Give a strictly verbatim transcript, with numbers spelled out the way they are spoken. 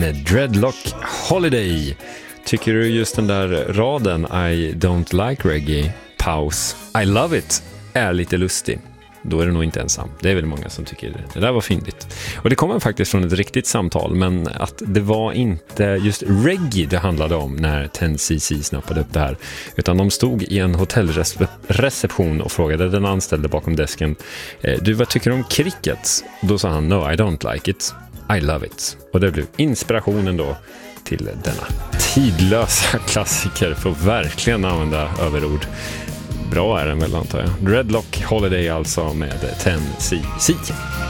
Dreadlock Holiday. Tycker du just den där raden I don't like reggae, paus, I love it är lite lustig? Då är det nog inte ensam. Det är väl många som tycker det. Det där var fyndigt. Och det kommer faktiskt från ett riktigt samtal, men att det var inte just reggae det handlade om när ten C C snappade upp det här. Utan de stod i en hotellreception och frågade den anställde bakom desken: du, vad tycker du om cricket? Då sa han: no, I don't like it, I love it. Och det blev inspirationen då till denna tidlösa klassiker, för att verkligen använda överord. Bra är den väl, antar jag. Dreadlock Holiday alltså med ten C C.